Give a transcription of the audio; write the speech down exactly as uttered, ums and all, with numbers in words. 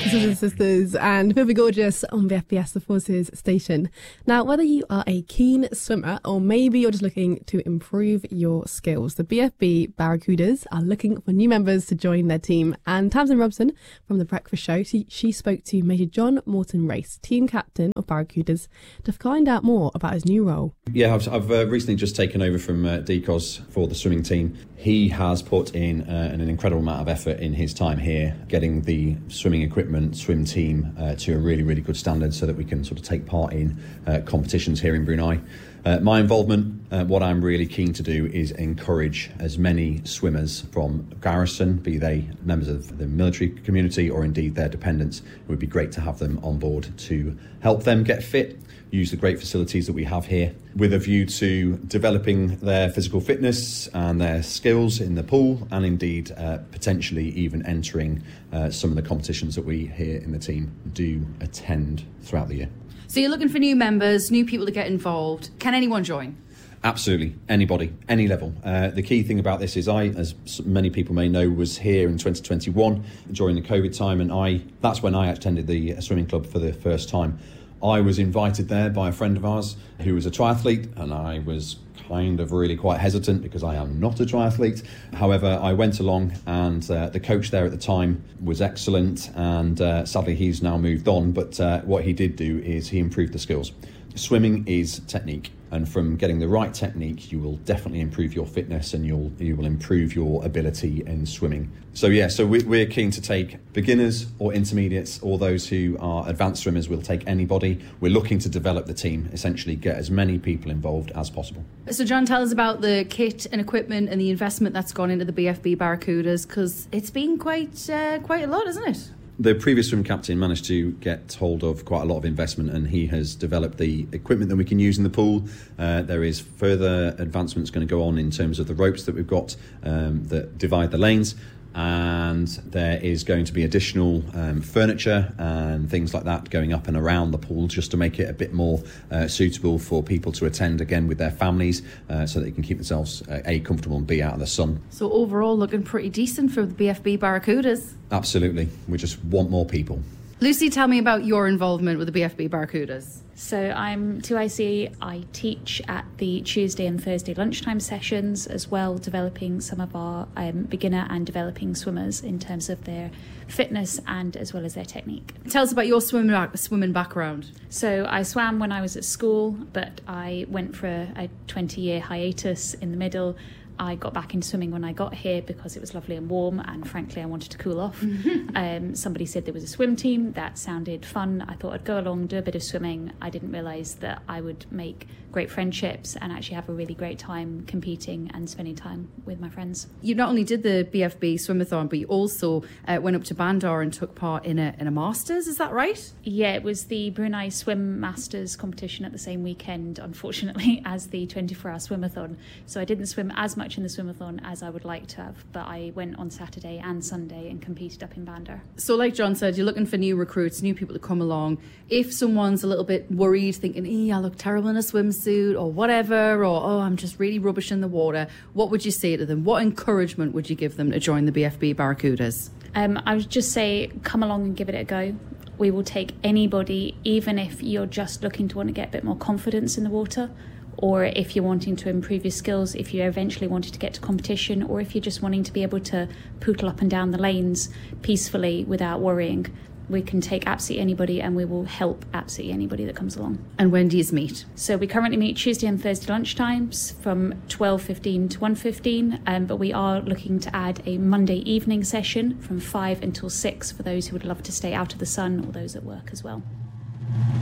Sisters and Sisters and Feel Gorgeous on V F B S, the Forces station. Now, whether you are a keen swimmer or maybe you're just looking to improve your skills, the B F B Barracudas are looking for new members to join their team. And Tamsin Robson from The Breakfast Show, she, she spoke to Major John Morton Race, team captain of Barracudas, to find out more about his new role. Yeah, I've, I've uh, recently just taken over from uh, Decos for the swimming team. He has put in uh, an incredible amount of effort in his time here, getting the swimming equipment, swim team uh, to a really, really good standard so that we can sort of take part in uh, competitions here in Brunei. Uh, my involvement, uh, what I'm really keen to do is encourage as many swimmers from Garrison, be they members of the military community or indeed their dependents. It would be great to have them on board to help them get fit, use the great facilities that we have here, with a view to developing their physical fitness and their skills in the pool, and indeed uh, potentially even entering uh, some of the competitions that we here in the team do attend throughout the year. So you're looking for new members, new people to get involved. Can anyone join? Absolutely, anybody, any level. Uh, the key thing about this is I, as many people may know, was here in twenty twenty-one during the COVID time, and I that's when I attended the swimming club for the first time. I was invited there by a friend of ours who was a triathlete, and I was kind of really quite hesitant because I am not a triathlete. However, I went along, and uh, the coach there at the time was excellent, and uh, sadly he's now moved on, but uh, what he did do is he improved the skills. Swimming is technique, and from getting the right technique you will definitely improve your fitness, and you'll you will improve your ability in swimming. So yeah, so we, we're keen to take beginners or intermediates, or those who are advanced swimmers. We'll take anybody. We're looking to develop the team, essentially get as many people involved as possible. So John, tell us about the kit and equipment and the investment that's gone into the B F B Barracudas, because it's been quite uh, quite a lot, isn't it? The previous swim captain managed to get hold of quite a lot of investment, and he has developed the equipment that we can use in the pool. Uh, there is further advancements going to go on in terms of the ropes that we've got um, that divide the lanes, and there is going to be additional um, furniture and things like that going up and around the pool just to make it a bit more uh, suitable for people to attend again with their families, uh, so that they can keep themselves uh, A, comfortable, and B, out of the sun. So overall looking pretty decent for the B F B Barracudas. Absolutely, we just want more people. Lucy, tell me about your involvement with the B F B Barracudas. So I'm two I C. I teach at the Tuesday and Thursday lunchtime sessions, as well developing some of our um, beginner and developing swimmers in terms of their fitness and as well as their technique. Tell us about your swimming, swimming background. So I swam when I was at school, but I went for a twenty-year hiatus in the middle. I got back into swimming when I got here because it was lovely and warm, and frankly I wanted to cool off. Mm-hmm. Um, somebody said there was a swim team that sounded fun. I thought I'd go along, do a bit of swimming. I didn't realise that I would make great friendships and actually have a really great time competing and spending time with my friends. You not only did the B F B Swimathon, but you also uh, went up to Bandar and took part in a in a Masters, is that right? Yeah, it was the Brunei Swim Masters competition at the same weekend, unfortunately, as the twenty-four hour swimathon. So I didn't swim as much in the swimathon as I would like to have, but I went on Saturday and Sunday and competed up in Bandar. So like John said, you're looking for new recruits, new people to come along. If someone's a little bit worried, thinking, eh, I look terrible in a swimsuit or whatever, or oh, I'm just really rubbish in the water, what would you say to them? What encouragement would you give them to join the B F B Barracudas? Um, I would just say, come along and give it a go. We will take anybody, even if you're just looking to want to get a bit more confidence in the water, or if you're wanting to improve your skills, if you eventually wanted to get to competition, or if you're just wanting to be able to poodle up and down the lanes peacefully without worrying. We can take absolutely anybody, and we will help absolutely anybody that comes along. And when do you meet? So we currently meet Tuesday and Thursday lunchtimes from twelve fifteen to one fifteen, um, but we are looking to add a Monday evening session from five until six for those who would love to stay out of the sun, or those at work as well.